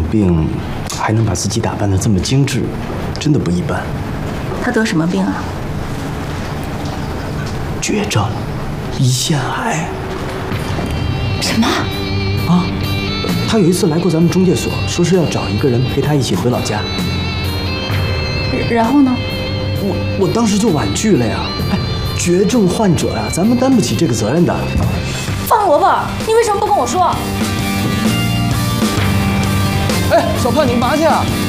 病，还能把自己打扮得这么精致，真的不一般。 他得什么病啊？ 绝症，胰腺癌。 什么？ 啊，他有一次来过咱们中介所，说是要找一个人陪他一起回老家。 然后呢？ 我当时就婉拒了呀。哎，绝症患者呀，咱们担不起这个责任的。 放萝卜，你为什么不跟我说？ 哎，小胖，你干嘛去啊？